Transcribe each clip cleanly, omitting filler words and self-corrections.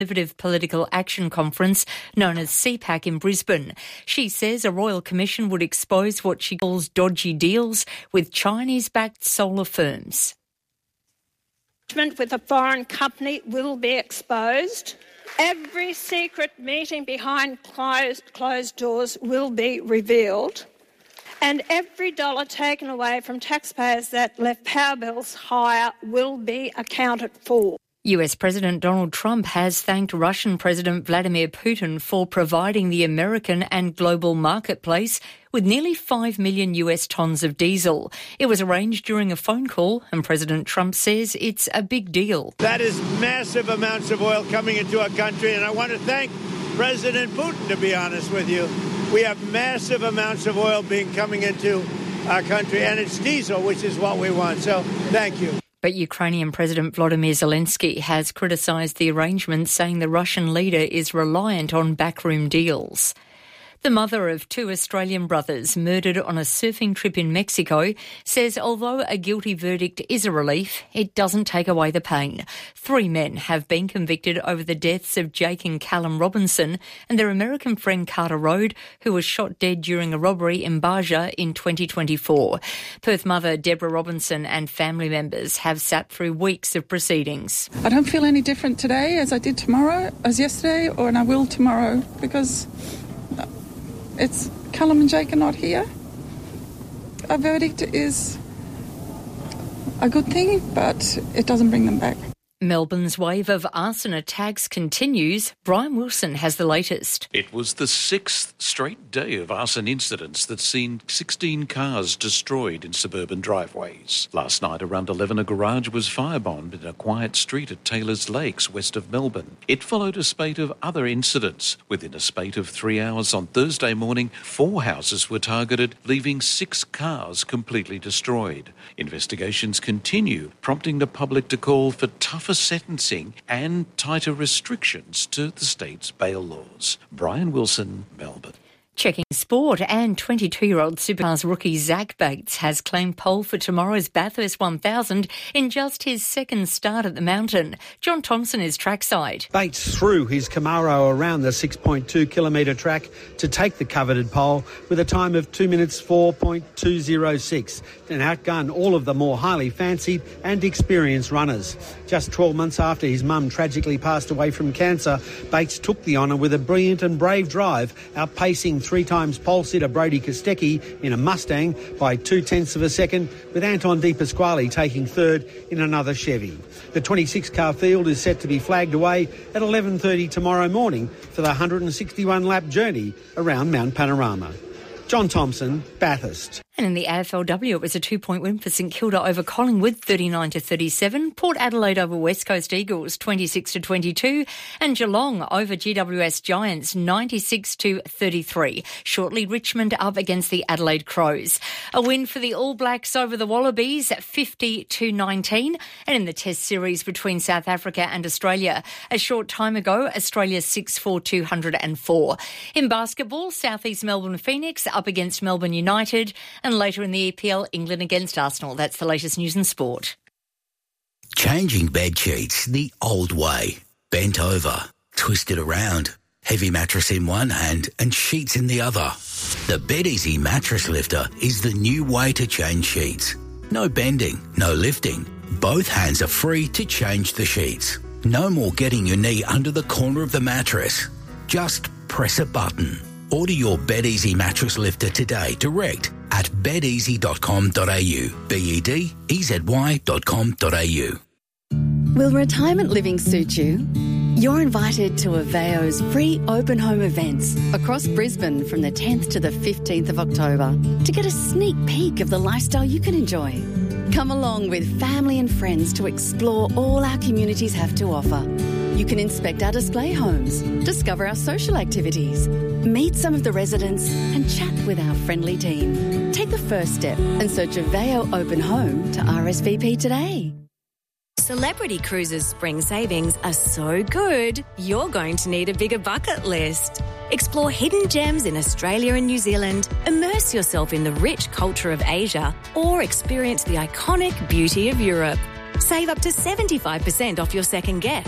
Conservative Political Action Conference known as CPAC in Brisbane. She says a royal commission would expose what she calls dodgy deals with Chinese-backed solar firms. With a foreign company will be exposed. Every secret meeting behind closed doors will be revealed. And every dollar taken away from taxpayers that left power bills higher will be accounted for. US President Donald Trump has thanked Russian President Vladimir Putin for providing the American and global marketplace with nearly 5 million US tonnes of diesel. It was arranged during a phone call, and President Trump says it's a big deal. That is massive amounts of oil coming into our country, and I want to thank President Putin, to be honest with you. We have massive amounts of oil coming into our country, and it's diesel, which is what we want. So thank you. But Ukrainian President Volodymyr Zelensky has criticised the arrangement, saying the Russian leader is reliant on backroom deals. The mother of 2 Australian brothers murdered on a surfing trip in Mexico says although a guilty verdict is a relief, it doesn't take away the pain. 3 men have been convicted over the deaths of Jake and Callum Robinson and their American friend Carter Road, who was shot dead during a robbery in Baja in 2024. Perth mother Deborah Robinson and family members have sat through weeks of proceedings. I don't feel any different today as I did tomorrow, as yesterday, and I will tomorrow, because it's Callum and Jake are not here. A verdict is a good thing, but it doesn't bring them back. Melbourne's wave of arson attacks continues. Brian Wilson has the latest. It was the 6th straight day of arson incidents that's seen 16 cars destroyed in suburban driveways. Last night around 11, a garage was firebombed in a quiet street at Taylors Lakes, west of Melbourne. It followed a spate of other incidents. Within a spate of 3 hours on Thursday morning, 4 houses were targeted, leaving 6 cars completely destroyed. Investigations continue, prompting the public to call for tougher sentencing and tighter restrictions to the state's bail laws. Brian Wilson, Melbourne. Checking sport, and 22-year-old Supercars rookie Zach Bates has claimed pole for tomorrow's Bathurst 1000 in just his second start at the mountain. John Thompson is trackside. Bates threw his Camaro around the 6.2-kilometre track to take the coveted pole with a time of 2 minutes 4.206, and outgunned all of the more highly fancied and experienced runners. Just 12 months after his mum tragically passed away from cancer, Bates took the honour with a brilliant and brave drive, outpacing 3 times pole sitter Brody Kostecki in a Mustang by 0.2 of a second, with Anton De Pasquale taking third in another Chevy. The 26-car field is set to be flagged away at 11:30 tomorrow morning for the 161-lap journey around Mount Panorama. John Thompson, Bathurst. And in the AFLW, it was a 2-point win for St Kilda over Collingwood, 39-37. Port Adelaide over West Coast Eagles, 26-22. And Geelong over GWS Giants, 96-33. Shortly, Richmond up against the Adelaide Crows. A win for the All Blacks over the Wallabies, 50-19. And in the Test series between South Africa and Australia, a short time ago, Australia 6-4-204. In basketball, South East Melbourne Phoenix up against Melbourne United. And later in the EPL, England against Arsenal. That's the latest news and sport. Changing bed sheets the old way. Bent over, twisted around, heavy mattress in one hand and sheets in the other. The BedEasy Mattress Lifter is the new way to change sheets. No bending, no lifting. Both hands are free to change the sheets. No more getting your knee under the corner of the mattress. Just press a button. Order your BedEasy Mattress Lifter today direct at bedeasy.com.au. bedeasy.com.au. Will retirement living suit you? You're invited to Aveo's free open home events across Brisbane from the 10th to the 15th of October to get a sneak peek of the lifestyle you can enjoy. Come along with family and friends to explore all our communities have to offer. You can inspect our display homes, discover our social activities, meet some of the residents and chat with our friendly team. Take the first step and search Aveo Open Home to RSVP today. Celebrity Cruises spring savings are so good, you're going to need a bigger bucket list. Explore hidden gems in Australia and New Zealand, immerse yourself in the rich culture of Asia, or experience the iconic beauty of Europe. Save up to 75% off your second guest.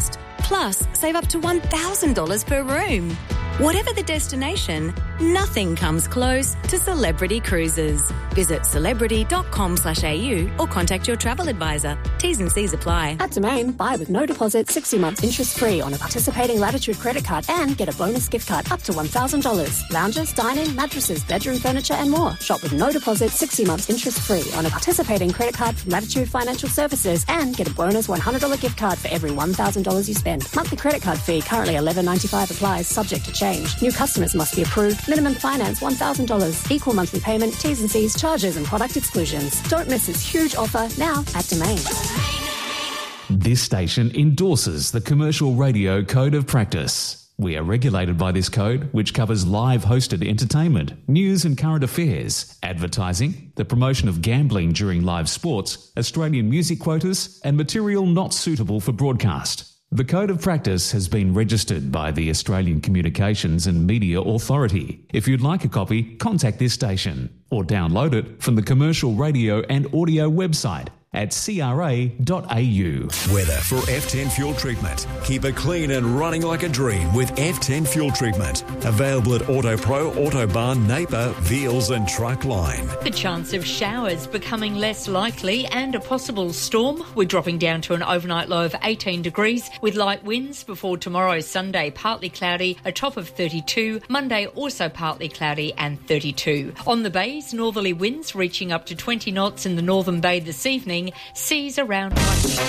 Plus, save up to $1,000 per room. Whatever the destination, nothing comes close to Celebrity Cruises. Visit celebrity.com.au or contact your travel advisor. T's and C's apply. At Domain, buy with no deposit, 60 months interest-free on a participating Latitude credit card and get a bonus gift card up to $1,000. Lounges, dining, mattresses, bedroom furniture and more. Shop with no deposit, 60 months interest-free on a participating credit card from Latitude Financial Services and get a bonus $100 gift card for every $1,000 you spend. Monthly credit card fee currently $11.95 applies, subject to change. New customers must be approved. Minimum finance $1,000. Equal monthly payment, T's and C's, charges and product exclusions. Don't miss this huge offer now at Domain. This station endorses the Commercial Radio Code of Practice. We are regulated by this code, which covers live hosted entertainment, news and current affairs, advertising, the promotion of gambling during live sports, Australian music quotas, and material not suitable for broadcast. The Code of Practice has been registered by the Australian Communications and Media Authority. If you'd like a copy, contact this station or download it from the Commercial Radio and Audio website at cra.au. Weather for F10 Fuel Treatment. Keep it clean and running like a dream with F10 Fuel Treatment. Available at AutoPro, Autobarn, Napier, Veals and Truckline. The chance of showers becoming less likely and a possible storm. We're dropping down to an overnight low of 18 degrees with light winds before tomorrow, Sunday, partly cloudy, a top of 32. Monday, also partly cloudy and 32. On the bays, northerly winds reaching up to 20 knots in the Northern Bay this evening. Seas around 1 metre.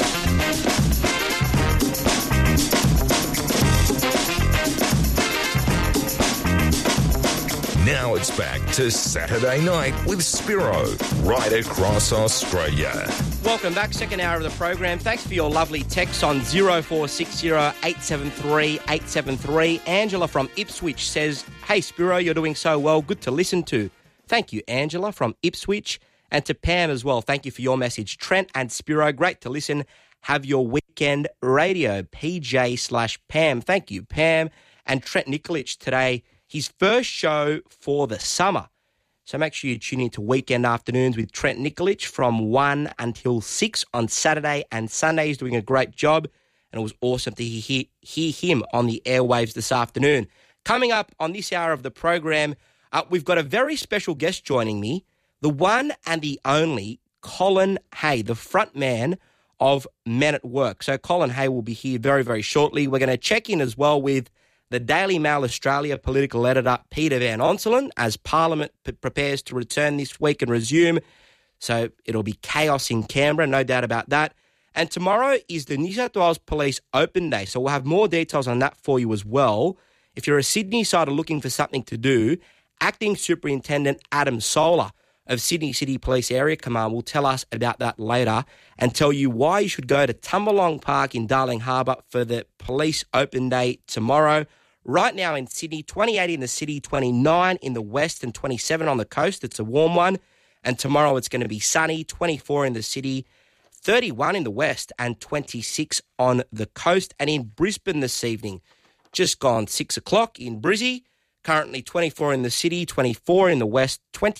Now it's back to Saturday night with Spiro, right across Australia. Welcome back, second hour of the program. Thanks for your lovely texts on 0460 873 873. Angela from Ipswich says, "Hey Spiro, you're doing so well. Good to listen to." Thank you, Angela from Ipswich. And to Pam as well, thank you for your message. Trent and Spiro, great to listen. Have your weekend radio, PJ/Pam. Thank you, Pam. And Trent Nikolic today, his first show for the summer. So make sure you tune in to Weekend Afternoons with Trent Nikolic from 1 until 6 on Saturday and Sunday. He's doing a great job, and it was awesome to hear him on the airwaves this afternoon. Coming up on this hour of the program, we've got a very special guest joining me. The one and the only Colin Hay, the front man of Men at Work. So Colin Hay will be here very, very shortly. We're going to check in as well with the Daily Mail Australia political editor, Peter Van Onselen, as Parliament prepares to return this week and resume. So it'll be chaos in Canberra, no doubt about that. And tomorrow is the New South Wales Police Open Day. So we'll have more details on that for you as well. If you're a Sydney sider looking for something to do, Acting Superintendent Adam Solar of Sydney City Police Area Command will tell us about that later and tell you why you should go to Tumbalong Park in Darling Harbour for the Police Open Day tomorrow. Right now in Sydney, 28 in the city, 29 in the west and 27 on the coast. It's a warm one. And tomorrow it's going to be sunny, 24 in the city, 31 in the west and 26 on the coast. And in Brisbane this evening, just gone 6 o'clock in Brizzy. Currently 24 in the city, 24 in the west,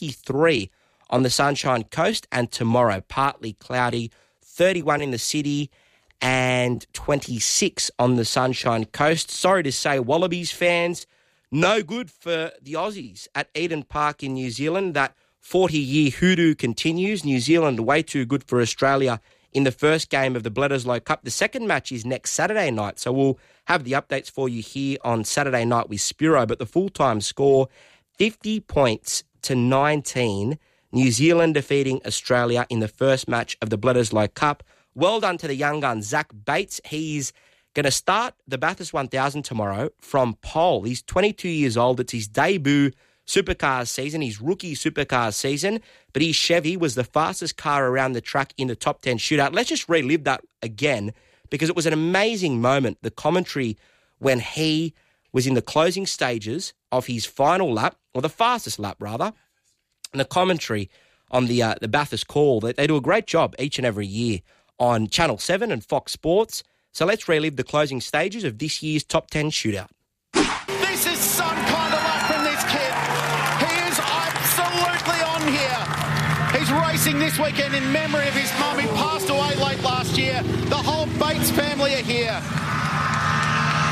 23 on the Sunshine Coast, and tomorrow partly cloudy, 31 in the city and 26 on the Sunshine Coast. Sorry to say, Wallabies fans, no good for the Aussies at Eden Park in New Zealand. That 40-year hoodoo continues. New Zealand way too good for Australia in the first game of the Bledisloe Cup. The second match is next Saturday night, so we'll have the updates for you here on Saturday night with Spiro. But the full-time score, 50 points to 19, New Zealand defeating Australia in the first match of the Bledisloe Cup. Well done to the young gun, Zach Bates. He's going to start the Bathurst 1000 tomorrow from pole. He's 22 years old. It's his debut supercars season, his rookie supercars season, but his Chevy was the fastest car around the track in the top 10 shootout. Let's just relive that again because it was an amazing moment, the commentary when he was in the closing stages of his final lap, or the fastest lap rather, and the commentary on the Bathurst call. They do a great job each and every year on Channel 7 and Fox Sports. So let's relive the closing stages of this year's top 10 shootout. This is some kind of luck from this kid. He is absolutely on here. He's racing this weekend in memory of his mum who passed away late last year. The whole Bates family are here.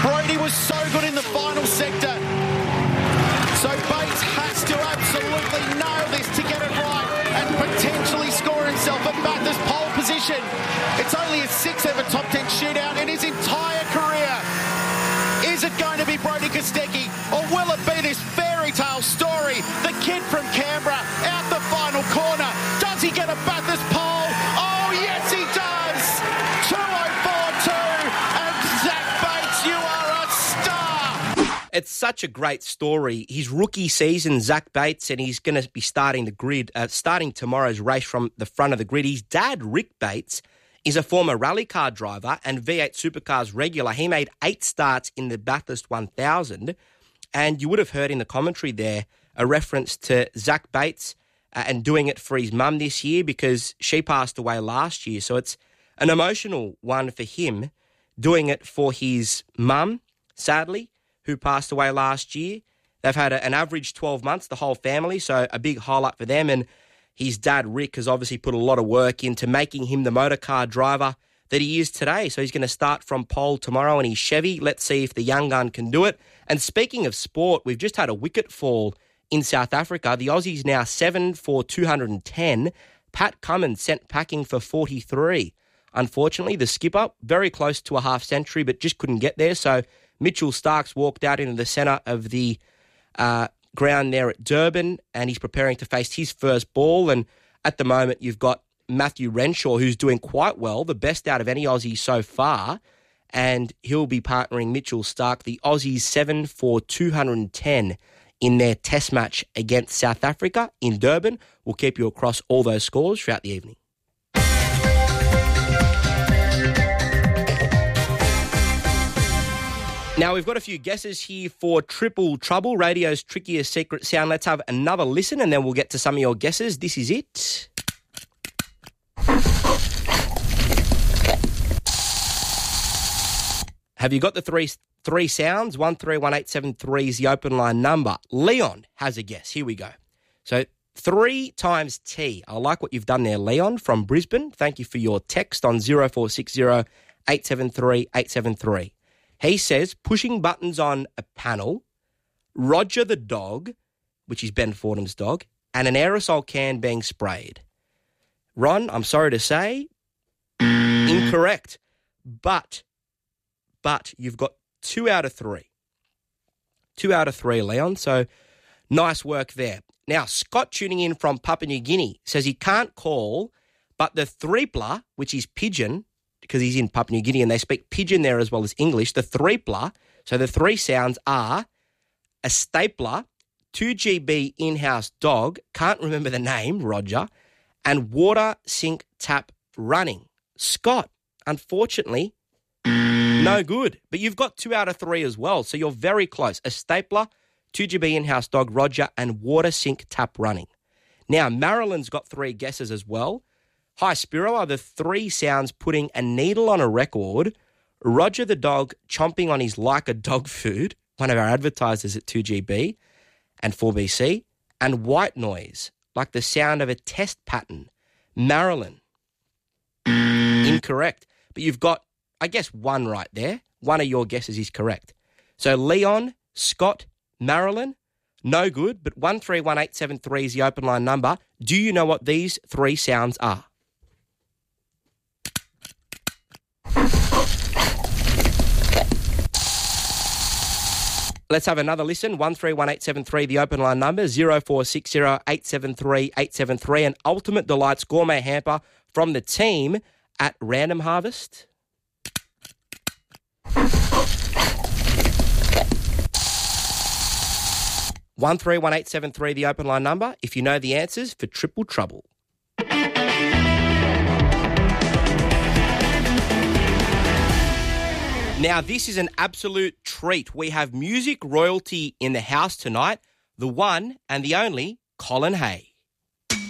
Brodie was so good in the final sector. So Bates has to absolutely nail this to get it right and potentially score himself a Bathurst pole position. It's only his 6th ever top 10 shootout in his entire career. Is it going to be Brodie Kostecki, or will it be this fairy tale story? The kid from Canberra out the final corner. Does he get a Bathurst pole? Oh, yes, he does. 2:04.2, and Zach Bates, you are a star. It's such a great story. His rookie season, Zach Bates, and he's going to be starting the grid, starting tomorrow's race from the front of the grid. His dad, Rick Bates, is a former rally car driver and V8 Supercars regular. He made 8 starts in the Bathurst 1000, and you would have heard in the commentary there a reference to Zach Bates and doing it for his mum this year because she passed away last year. So it's an emotional one for him, doing it for his mum, sadly, who passed away last year. They've had an average 12 months, the whole family, so a big highlight for them. And his dad, Rick, has obviously put a lot of work into making him the motorcar driver that he is today. So he's going to start from pole tomorrow in his Chevy. Let's see if the young gun can do it. And speaking of sport, we've just had a wicket fall in South Africa. The Aussies now 7 for 210. Pat Cummins sent packing for 43. Unfortunately, the skipper, very close to a half century, but just couldn't get there. So Mitchell Starks walked out into the centre of the ground there at Durban, and he's preparing to face his first ball. And at the moment, you've got Matthew Renshaw, who's doing quite well, the best out of any Aussie so far, and he'll be partnering Mitchell Stark, the Aussies 7 for 210 in their test match against South Africa in Durban. We'll keep you across all those scores throughout the evening. Now, we've got a few guesses here for Triple Trouble, radio's trickiest secret sound. Let's have another listen and then we'll get to some of your guesses. This is it. Have you got the three sounds? 131873 is the open line number. Leon has a guess. Here we go. So 3 times T. I like what you've done there, Leon from Brisbane. Thank you for your text on 0460 873 873. He says, pushing buttons on a panel, Roger the dog, which is Ben Fordham's dog, and an aerosol can being sprayed. Ron, I'm sorry to say, incorrect. But you've got 2 out of 3. 2 out of 3, Leon, so nice work there. Now, Scott tuning in from Papua New Guinea says he can't call, but the threepler, which is pigeon, because he's in Papua New Guinea and they speak pidgin there as well as English, the threepler, so the 3 sounds are a stapler, 2GB in-house dog, can't remember the name, Roger, and water sink tap running. Scott, unfortunately, no good. But you've got 2 out of 3 as well, so you're very close. A stapler, 2GB in-house dog, Roger, and water sink tap running. Now, Marilyn's got 3 guesses as well. Hi, Spiro, are the 3 sounds putting a needle on a record, Roger the dog chomping on his Leica dog food, one of our advertisers at 2GB and 4BC, and white noise, like the sound of a test pattern. Marilyn. Incorrect. But you've got, I guess, 1 right there. One of your guesses is correct. So Leon, Scott, Marilyn, no good, but 131873 is the open line number. Do you know what these 3 sounds are? Let's have another listen. 131873, the open line number, 0460 873 873. An Ultimate Delights gourmet hamper from the team at Random Harvest. One 131873, the open line number. If you know the answers for Triple Trouble. Now, this is an absolute treat. We have music royalty in the house tonight, the one and the only Colin Hay.